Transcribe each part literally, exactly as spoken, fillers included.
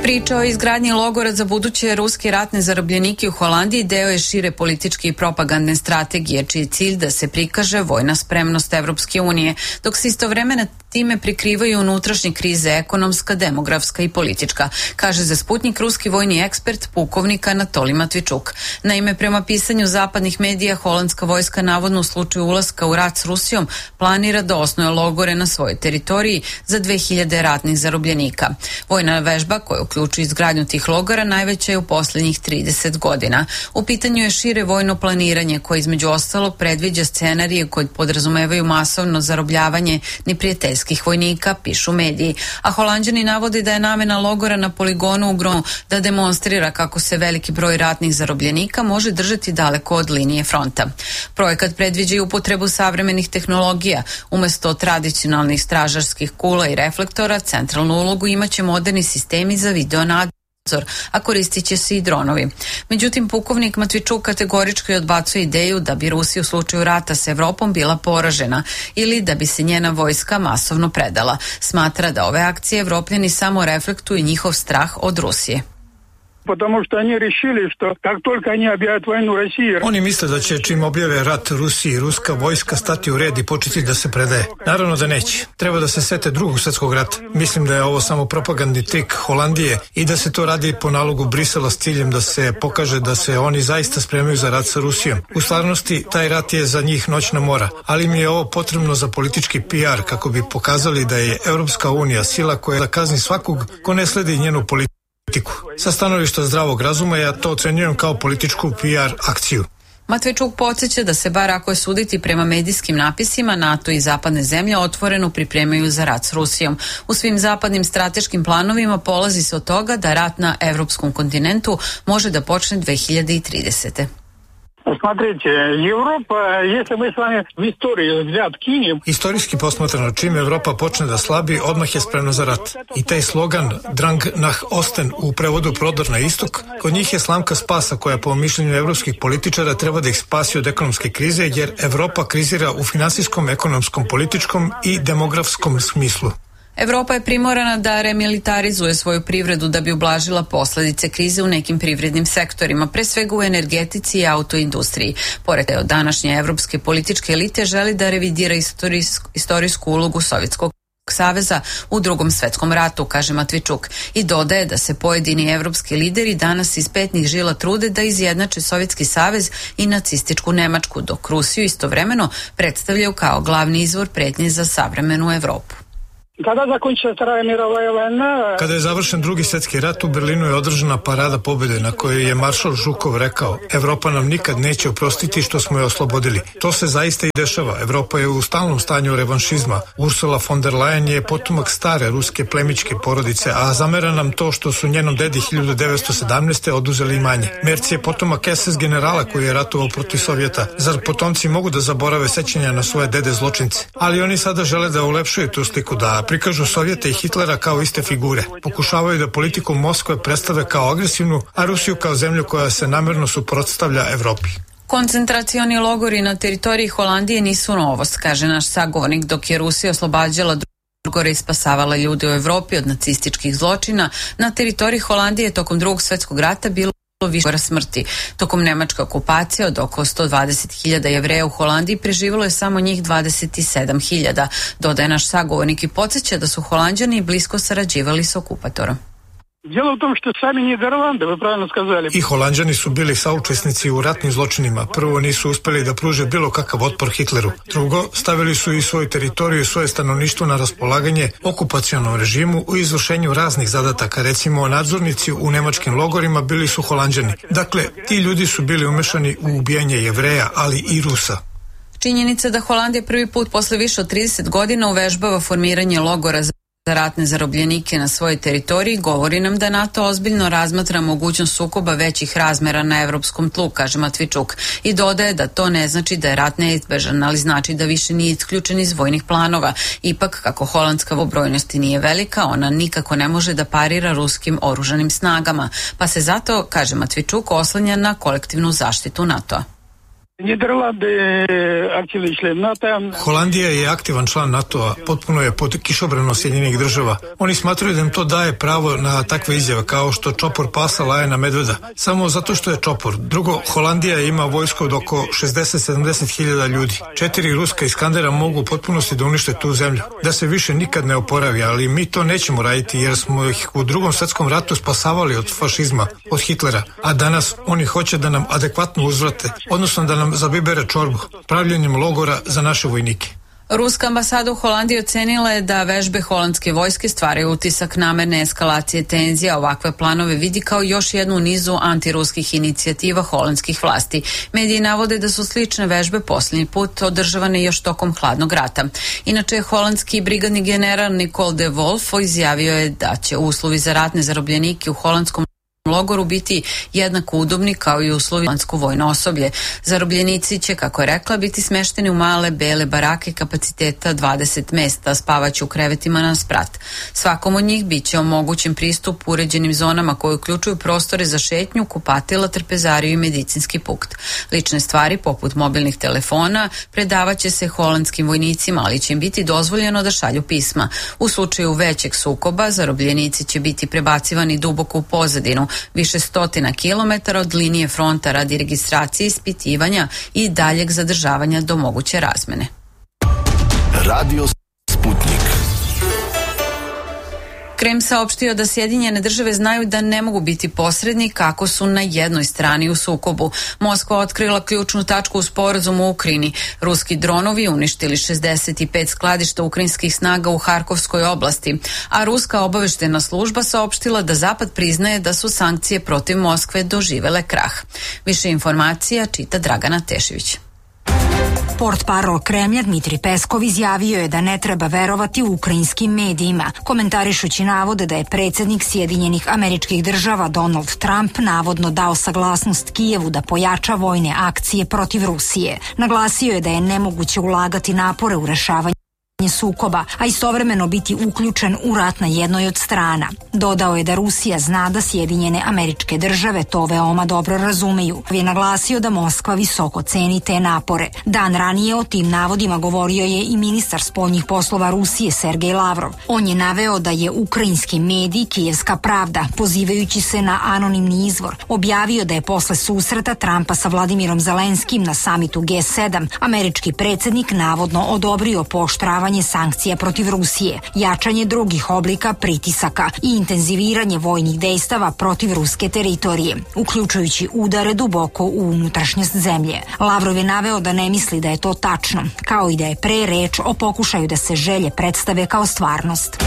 Priča o izgradnji logora za buduće ruske ratne zarobljenike u Holandiji deo je šire političke i propagandne strategije, čiji je cilj da se prikaže vojna spremnost Evropske unije, dok se istovremeno time prikrivaju unutrašnje krize ekonomska, demografska i politička, kaže za Sputnik ruski vojni ekspert pukovnik Anatolij Matvičuk. Naime, prema pisanju zapadnih medija, holandska vojska navodno u slučaju ulaska u rat s Rusijom planira da osnuje logore na svojoj teritoriji za dve hiljade ratnih zarobljenika. Vojna vežba koja uključuje izgradnju tih logora najveća je u posljednjih trideset godina. U pitanju je šire vojno planiranje koje između ostalog predviđa scenarije koji podrazumevaju masovno zarobljavanje neprijateljskih vojnika, pišu mediji. A Holanđani navode da je namena logora na poligonu u Gronu da demonstrira kako se veliki broj ratnih zarobljenika može držati daleko od linije fronta. Projekat predviđa i upotrebu savremenih tehnologija. Umesto tradicionalnih stražarskih kula i reflektora, centralnu ulogu imaće moderni sistemi za video nadzor, a koristit će se i dronovi. Međutim, pukovnik Matvičuk kategorički odbacuje ideju da bi Rusija u slučaju rata s Evropom bila poražena ili da bi se njena vojska masovno predala. Smatra da ove akcije Evropljani samo reflektuju njihov strah od Rusije. Потому что они решили, что как только они объявят войну России... Oni misle da će čim objave rat Rusiji, ruska vojska stati u red i početi da se predaje. Naravno da neće. Treba da se sete drugog svjetskog rata. Mislim da je ovo samo propagandni trik Holandije i da se to radi po nalogu Brisela s ciljem da se pokaže da se oni zaista spremaju za rat sa Rusijom. U stvarnosti, taj rat je za njih noćna mora, ali mi je ovo potrebno za politički P R kako bi pokazali da je Evropska unija sila koja da kazni svakog ko ne sledi njenu politiku. Sa stanovišta zdravog razuma ja to ocenjujem kao političku P R akciju. Matvičuk podsjeća da se, bar ako je suditi prema medijskim napisima, NATO i zapadne zemlje otvoreno pripremaju za rat s Rusijom. U svim zapadnim strateškim planovima polazi se od toga da rat na evropskom kontinentu može da počne dve hiljade tridesete. Смотрите, Европа, если мы с вами в истории взгляд кинем... Istorijski posmatrano, čim Evropa počne da slabi, odmah je spremna za rat. I taj slogan Drang nach Osten, u prevodu prodor na istok, kod njih je slamka spasa koja po mišljenju evropskih političara treba da ih spasi od ekonomske krize, jer Evropa krizira u finansijskom, ekonomskom, političkom i demografskom smislu. Evropa je primorana da remilitarizuje svoju privredu da bi ublažila posledice krize u nekim privrednim sektorima, pre svega u energetici i autoindustriji. Pored toga, današnje evropske političke elite želi da revidira istorijsku, istorijsku ulogu Sovjetskog saveza u drugom svetskom ratu, kaže Matvičuk, i dodaje da se pojedini evropski lideri danas iz petnih žila trude da izjednače Sovjetski savez i nacističku Nemačku, dok Rusiju istovremeno predstavljaju kao glavni izvor pretnje za savremenu Evropu. Kada je završen drugi svjetski rat, u Berlinu je održana parada pobjede na kojoj je maršal Žukov rekao: Evropa nam nikad neće oprostiti što smo je oslobodili. To se zaista i dešava. Evropa je u stalnom stanju revanšizma. Ursula von der Leyen je potomak stare ruske plemićke porodice, a zamera nam to što su njenom dedi hiljadu devetsto sedamnaeste. oduzeli imanje. Merc je potomak S S generala koji je ratovao protiv Sovjeta. Zar potomci mogu da zaborave sećanja na svoje dede zločince? Ali oni sada žele da ulepšaju tu sliku, da prikažu Sovjeta i Hitlera kao iste figure. Pokušavaju da politiku Moskve predstave kao agresivnu, a Rusiju kao zemlju koja se namerno suprotstavlja Evropi. Koncentracioni logori na teritoriji Holandije nisu novost, kaže naš sagovornik, dok je Rusija oslobađala logore i spasavala ljude u Evropi od nacističkih zločina. Na teritoriji Holandije tokom drugog svjetskog rata bilo više smrti. Tokom nemačke okupacije od oko sto dvadeset hiljada Jevreja u Holandiji preživjelo je samo njih dvadeset sedam hiljada, dodaje naš sagovornik i podsjeća da su Holanđani blisko sarađivali s okupatorom. Дело в том, что сами Нидерланды, вы правильно сказали. I Holanđani su bili saučesnici u ratnim zločinima. Prvo, nisu uspeli da pruže bilo kakav otpor Hitleru. Drugo, stavili su i svoju teritoriju i svoje stanovništvo na raspolaganje okupacionom režimu u izvršenju raznih zadataka. Recimo, nadzornici u nemačkim logorima bili su Holanđani. Dakle, ti ljudi su bili umešani u ubijanje Jevreja, ali i Rusa. Činjenica da Holandija prvi put posle više od trideset godina uvežbava formiranje logora za za ratne zarobljenike na svojoj teritoriji govori nam da NATO ozbiljno razmatra mogućnost sukoba većih razmera na evropskom tlu, kaže Matvičuk, i dodaje da to ne znači da je rat neizbežan, ali znači da više nije isključen iz vojnih planova. Ipak, kako holandska brojnosti nije velika, ona nikako ne može da parira ruskim oružanim snagama, pa se zato, kaže Matvičuk, oslanja na kolektivnu zaštitu NATO-a. Holandija je aktivan član NATO-a, potpuno je pod kišobranom Sjedinjenih država. Oni smatraju da im to daje pravo na takve izjave, kao što čopor pasa laje na medveda. Samo zato što je čopor. Drugo, Holandija ima vojsko od oko šezdeset do sedamdeset hiljada ljudi. Četiri ruska Iskandera mogu u potpunosti da unište tu zemlju. Da se više nikad ne oporavi, ali mi to nećemo raditi jer smo ih u drugom svetskom ratu spasavali od fašizma, od Hitlera. A danas oni hoće da nam adekvatno uzvrate, odnosno da nam zabibere čorbu, pravljenjem logora za naše vojnike. Ruska ambasada u Holandiji ocenila je da vežbe holandske vojske stvaraju utisak namerne eskalacije tenzija. Ovakve planove vidi kao još jednu u nizu antiruskih inicijativa holandskih vlasti. Mediji navode da su slične vežbe posljednji put održavane još tokom hladnog rata. Inače, holandski brigadni general Nicole de Wolf izjavio je da će uslovi za ratne zarobljenike u holandskom logoru biti jednako udobni kao i uslovi za holandsko vojno osoblje. Zarobljenici će, kako je rekla, biti smešteni u male bele barake kapaciteta dvadeset mesta, spavaće u krevetima na sprat. Svakom od njih biće omogućen pristup uređenim zonama koje uključuju prostore za šetnju, kupatila, trpezariju i medicinski punkt. Lične stvari, poput mobilnih telefona, predavaće se holandskim vojnicima, ali će im biti dozvoljeno da šalju pisma. U slučaju većeg sukoba, zarobljenici će biti prebacivani duboko u pozadinu, više stotina kilometara od linije fronta radi registracije, ispitivanja i daljeg zadržavanja do moguće razmene. Radio Sputnik. Krem saopštio da Sjedinjene države znaju da ne mogu biti posredni kako su na jednoj strani u sukobu. Moskva otkrila ključnu tačku u sporazumu u Ukrajini. Ruski dronovi uništili šezdeset pet skladišta ukrajinskih snaga u Harkovskoj oblasti, a ruska obaveštena služba saopštila da Zapad priznaje da su sankcije protiv Moskve doživele krah. Više informacija čita Dragana Tešević. Portparol Kremlja Dmitri Peskov izjavio je da ne treba verovati u ukrajinskim medijima, komentarišući navode da je predsjednik Sjedinjenih Američkih Država Donald Trump navodno dao saglasnost Kijevu da pojača vojne akcije protiv Rusije. Naglasio je da je nemoguće ulagati napore u rešavanje sukoba, a istovremeno biti uključen u rat na jednoj od strana. Dodao je da Rusija zna da Sjedinjene Američke Države to veoma dobro razumeju. Je naglasio da Moskva visoko ceni te napore. Dan ranije o tim navodima govorio je i ministar spoljnih poslova Rusije Sergej Lavrov. On je naveo da je ukrajinski medij Kijevska pravda, pozivajući se na anonimni izvor, objavio da je posle susreta Trumpa sa Vladimirom Zelenskim na samitu G sedam američki predsjednik navodno odobrio pooštravanje sankcija protiv Rusije, jačanje drugih oblika pritisaka i intenziviranje vojnih dejstava protiv ruske teritorije, uključujući udare duboko u unutrašnjost zemlje. Lavrov je naveo da ne misli da je to tačno, kao i da je pre reč o pokušaju da se želje predstave kao stvarnost.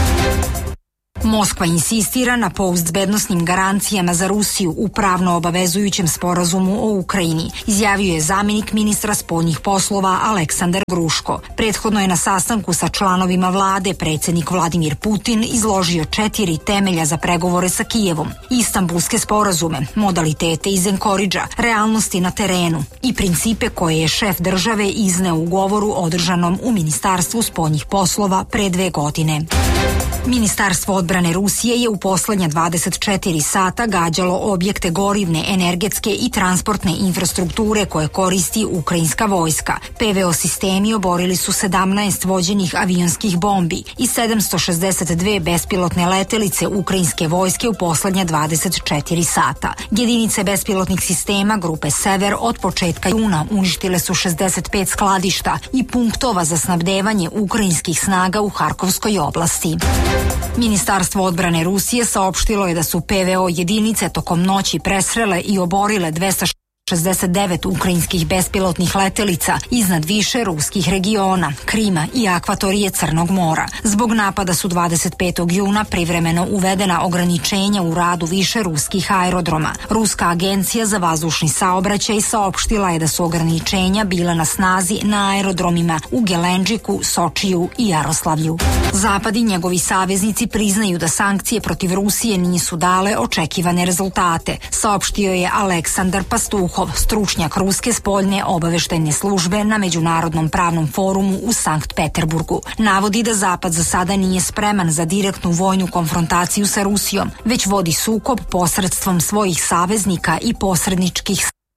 Moskva insistira na postbednosnim garancijama za Rusiju u pravno obavezujućem sporazumu o Ukrajini, izjavio je zamjenik ministra spoljnih poslova Aleksandar Gruško. Prethodno je na sastanku sa članovima vlade predsjednik Vladimir Putin izložio četiri temelja za pregovore sa Kijevom: Istanbulske sporazume, modalitete iz Enkoridža, realnosti na terenu i principe koje je šef države izneo u govoru održanom u Ministarstvu spoljnih poslova pre dve godine. Ministarstvo odbrane Rusije je u poslednja dvadeset četiri sata gađalo objekte gorivne, energetske i transportne infrastrukture koje koristi ukrajinska vojska. P V O sistemi oborili su sedamnaest vođenih avionskih bombi i sedamsto šezdeset dve bespilotne letelice ukrajinske vojske u poslednja dvadeset četiri sata. Jedinice bespilotnih sistema grupe Sever od početka juna uništile su šezdeset pet skladišta i punktova za snabdevanje ukrajinskih snaga u Harkovskoj oblasti. Ministarstvo odbrane Rusije saopštilo je da su P V O jedinice tokom noći presrele i oborile dvesta šezdeset devet ukrajinskih bespilotnih letelica iznad više ruskih regiona, Krima i akvatorije Crnog mora. Zbog napada su dvadeset petog juna privremeno uvedena ograničenja u radu više ruskih aerodroma. Ruska agencija za vazdušni saobraćaj saopštila je da su ograničenja bila na snazi na aerodromima u Gelenđiku, Sočiju i Jaroslavlju. Zapad i njegovi saveznici priznaju da sankcije protiv Rusije nisu dale očekivane rezultate, saopštio je Aleksandar Pastuhov, stručnjak ruske spoljne obaveštajne službe na Međunarodnom pravnom forumu u Sankt Peterburgu. Navodi da Zapad za sada nije spreman za direktnu vojnu konfrontaciju sa Rusijom, već vodi sukob posredstvom svojih saveznika i posredničkih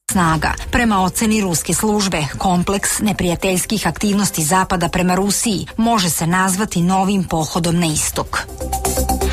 snaga. Prema oceni ruske službe, kompleks neprijateljskih aktivnosti Zapada prema Rusiji može se nazvati novim pohodom na istok.